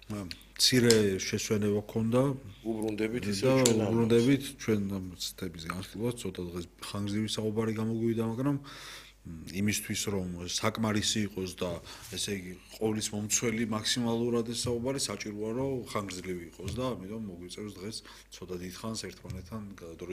მცირე შესვენება ჰქონდა უბრუნდებით ისე და ჩვენ უბრუნდებით ჩვენ ამ ცდების განხილვას ცოტა დღეს ხანგრძლივი საუბარი გამოგვივიდა, მაგრამ იმისთვის რომ საკმარისი იყოს და ესე იგი ყოვლის მომცველი მაქსიმალურად ეს საუბარი საჭიროა რომ ხანგრძლივი იყოს და ამიტომ მოგვიწევს დღეს ცოტა დიდხანს ერთმანეთთან